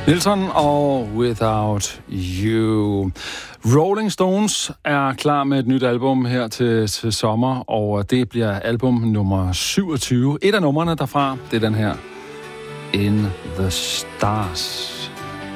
Milton og Without You. Rolling Stones er klar med et nyt album her til sommer, og det bliver album nummer 27. Et af numrene derfra, det er den her, In the Stars.